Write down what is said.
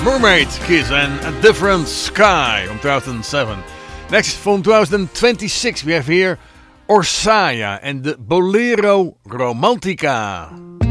Mermaid Kiss and A Different Sky from 2007. Next, from 2026, we have here Orsaya and the Bolero Romantica.